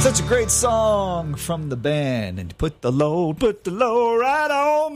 Such a great song from the band. And put the load right on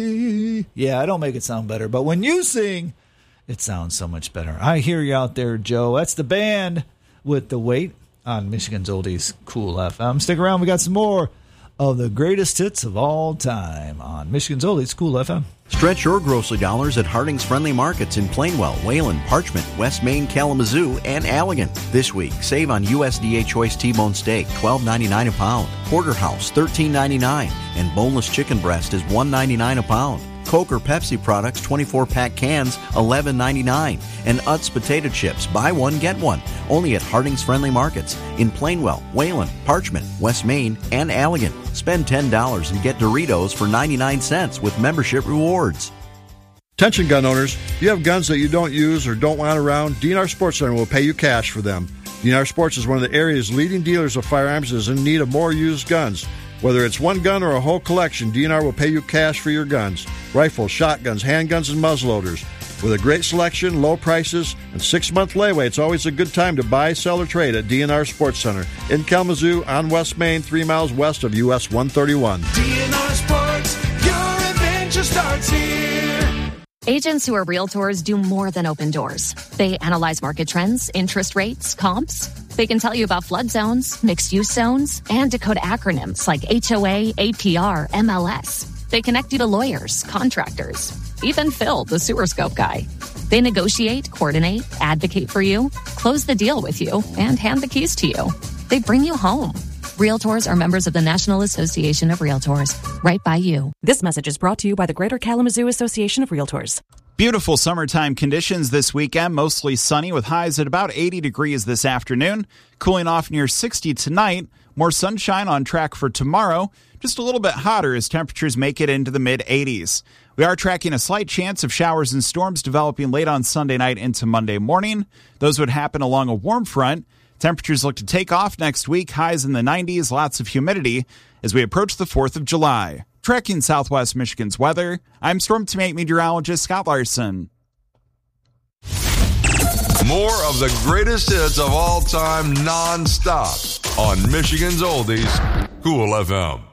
me. Yeah, I don't make it sound better, but when you sing, it sounds so much better. I hear you out there, Joe. That's the band with The Weight on Michigan's Oldies Cool FM. Stick around. We got some more of the greatest hits of all time on Michigan's Oldies Cool FM. Stretch your grocery dollars at Harding's Friendly Markets in Plainwell, Wayland, Parchment, West Main, Kalamazoo, and Allegan. This week, save on USDA Choice T-bone steak, $12.99 a pound. Porterhouse, $13.99. And boneless chicken breast is $1.99 a pound. Coke or Pepsi products, 24-pack cans, $11.99. And Utz potato chips, buy one, get one. Only at Harding's Friendly Markets in Plainwell, Wayland, Parchment, West Main, and Allegan. Spend $10 and get Doritos for 99 cents with membership rewards. Attention gun owners, if you have guns that you don't use or don't want around, DNR Sports Center will pay you cash for them. DNR Sports is one of the area's leading dealers of firearms and is in need of more used guns. Whether it's one gun or a whole collection, DNR will pay you cash for your guns. Rifles, shotguns, handguns, and muzzleloaders. With a great selection, low prices, and 6-month layaway, it's always a good time to buy, sell, or trade at DNR Sports Center in Kalamazoo on West Main, 3 miles west of US 131. DNR Sports, your adventure starts here. Agents who are realtors do more than open doors. They analyze market trends, interest rates, comps. They can tell you about flood zones, mixed-use zones, and decode acronyms like HOA, APR, MLS. They connect you to lawyers, contractors, even Phil, the sewer scope guy. They negotiate, coordinate, advocate for you, close the deal with you, and hand the keys to you. They bring you home. Realtors are members of the National Association of Realtors. Right by you. This message is brought to you by the Greater Kalamazoo Association of Realtors. Beautiful summertime conditions this weekend, mostly sunny with highs at about 80 degrees this afternoon, cooling off near 60 tonight, more sunshine on track for tomorrow, just a little bit hotter as temperatures make it into the mid-80s. We are tracking a slight chance of showers and storms developing late on Sunday night into Monday morning. Those would happen along a warm front. Temperatures look to take off next week, highs in the 90s, lots of humidity as we approach the 4th of July. Tracking Southwest Michigan's weather, I'm Storm Team meteorologist Scott Larson. More of the greatest hits of all time non-stop on Michigan's Oldies Cool FM.